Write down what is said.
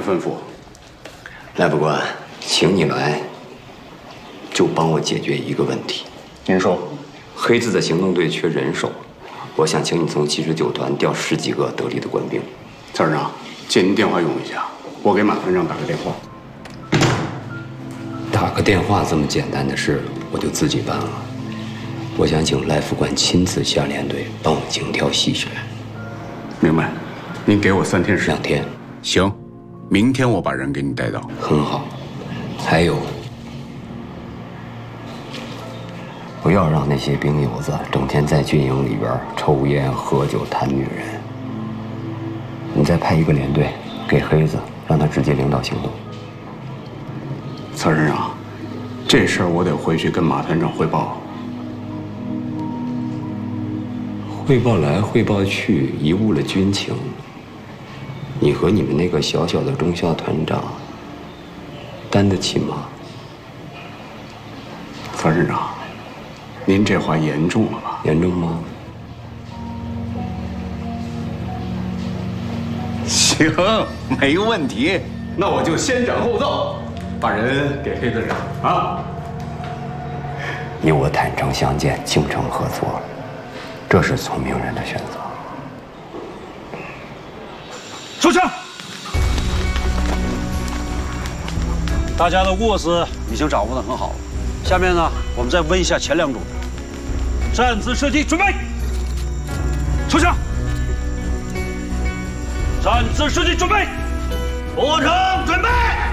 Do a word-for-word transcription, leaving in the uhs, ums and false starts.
吩咐。 赖副官，请你来，就帮我解决一个问题。 您说， 黑子的行动队缺人手，我想请你从七十九团调十几个得力的官兵。 蔡师长，借您电话用一下，我给马团长打个电话。 打个电话这么简单的事，我就自己办了。我想请赖副官亲自下连队，帮我精挑细选。 明白，您给我三天时间。 两天。 行，明天我把人给你带到。 很好。还有，不要让那些兵友子整天在军营里边抽烟喝酒谈女人。你再派一个连队给黑子，让他直接领导行动。 蔡师长，这事儿我得回去跟马团长汇报。 汇报来汇报去，贻误了军情。你和你们那个小小的中校团长担得起吗？ 蔡师长，您这话严重了吧？ 严重吗？ 行，没问题。那我就先斩后奏，把人给黑子长啊！ 你我坦诚相见，精诚合作，这是聪明人的选择。 收枪！大家的握势已经掌握得很好了。下面呢，我们再温一下前两组。站姿射击，准备！收枪！站姿射击，准备！步枪，准备！